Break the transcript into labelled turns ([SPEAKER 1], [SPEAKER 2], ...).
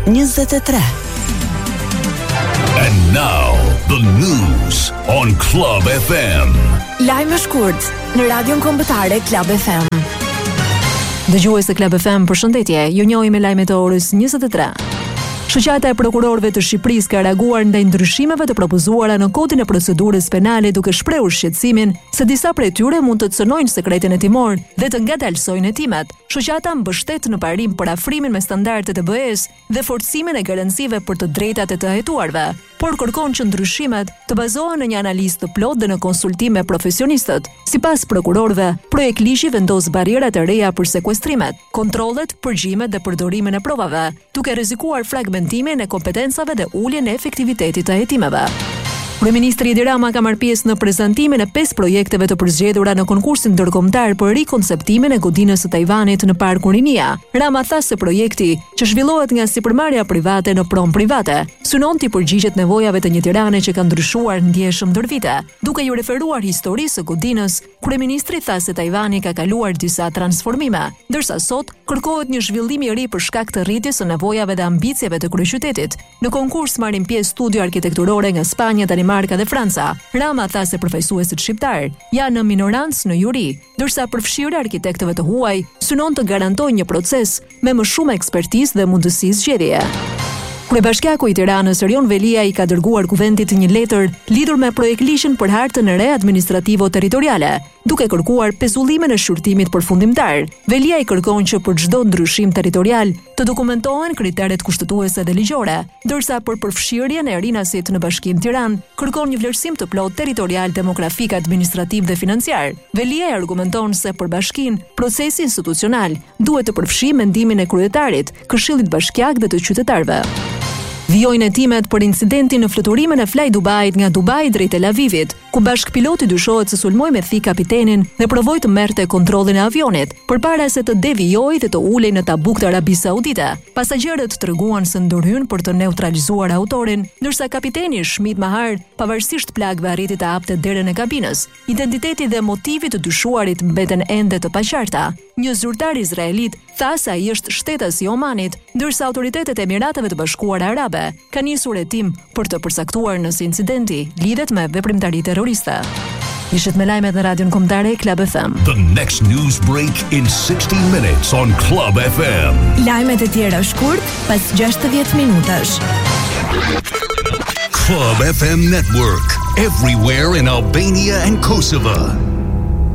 [SPEAKER 1] 23.
[SPEAKER 2] And now, the news on Club FM.
[SPEAKER 1] Lajme shkurt në radion kombëtare Club FM.
[SPEAKER 3] Dëgjues të Club FM, përshëndetje. Ju njohim me lajmet e orës 23. Shoqata e prokurorëve të Shqipërisë ka reaguar ndaj ndryshimeve të propozuara në kodin e procedurës penale duke shprehur shqetësimin se disa prej tyre mund të cënojnë sekretin hetimor dhe të ngadalsojnë hetimet. Shoqata mbështet në parim për afrimin me standardet e BE-s dhe forcimin e garancive për të drejtat e të hetuarve, por kërkon që ndryshimet të bazohen në një analizë të plotë dhe në konsultim me profesionistët. Sipas prokurorëve, projekt ligji vendos barriera të reja për sekuestrimet, kontrollet, përgjimet dhe përdorimin e provave, duke rrezikuar fragmentimin e kompetencave dhe uljen e efektivitetit të hetimeve. Kryeministri Edi Rama ka marrë pjesë në prezantimin e 5 projekteve të përzgjedhura në konkursin ndërkombëtar për rikonceptimin e godinës së Tajvanit në Parkun Rinia. Rama tha se projekti, që zhvillohet nga sipërmarrja private në pronë private, synon të përgjigjet nevojave të një Tirane që ka ndryshuar ndjeshëm ndër vite. Duke ju referuar historisë së godinës, kryeministri tha se Tajvani ka kaluar disa transformime, ndërsa sot kërkohet një zhvillim i ri për shkak të rritjes së nevojave dhe ambicieve të kryeqytetit. Në konkurs marrin pjesë studio arkitekturore nga Spanja, Danimarka dhe Franca. Rama tha se përfaqësuesit shqiptar janë në minorancë në juri, ndërsa përfshirja e arkitektëve të huaj synon të garantojë një proces me më shumë ekspertizë dhe mundësi zgjedhjeje. Kryebashkiaku i Tiranës Erion Velia i ka dërguar kuvendit një letër lidhur me projektligjin për hartën e re administrativo-territoriale, duke kërkuar pezullimin e shqyrtimit përfundimtar. Velia i kërkon që për çdo ndryshim territorial të dokumentohen kriteret kushtetuese dhe ligjore, ndërsa për përfshirjen e rinasit në Bashkinë Tiranë kërkon një vlerësim të plotë territorial, demografik, administrativ dhe financiar. Velia i argumenton se për Bashkinë, procesi institucional duhet të përfshijë mendimin e kryetarit, Këshillit Bashkiak dhe të qytetarëve. Vijojnë hetimet për incidentin në fluturimin e Fly Dubait nga Dubai drejt Tel Avivit, ku bashkëpiloti dyshohet se sulmoi me thik kapitenin dhe provoi të merrte kontrollin e avionit, përpara se të devijojë dhe të ulej në Tabuk të Arabisë Saudite. Pasagerët treguan se ndërhyn për të neutralizuar autorin, ndërsa kapiteni Shmit Mahar, pavarësisht plagëve, arriti të hapte derën e kabinës. Identiteti dhe motivi të dyshuarit mbeten ende të paqarta. Një zyrtar izraelit tha se ai është shtetas i Omanit, ndërsa autoritetet e Emirateve të Bashkuara Arabe kanë nisur hetim për të përcaktuar nëse incidenti lidhet me veprimtari terroriste. Ishit me lajmet në radion kombëtare Club FM.
[SPEAKER 2] The next news break in 60 minutes on Club FM.
[SPEAKER 1] Lajmet e tjera shkurt pas 60 minutash.
[SPEAKER 2] Club FM Network, everywhere in Albania and Kosovo.